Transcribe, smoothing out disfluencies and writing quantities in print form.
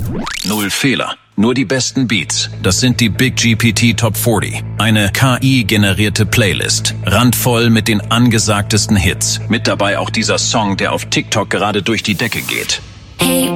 Null Fehler, nur die besten Beats. Das sind die Big GPT Top 40. Eine KI-generierte Playlist. Randvoll mit den angesagtesten Hits. Mit dabei auch dieser Song, der auf TikTok gerade durch die Decke geht. Hey.